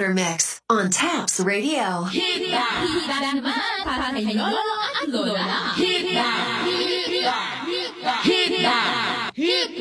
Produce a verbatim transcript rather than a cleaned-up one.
Starter Mix on Taps Radio. Hit that! Hit that naman! Para kay Lolo at Lola. Hit that!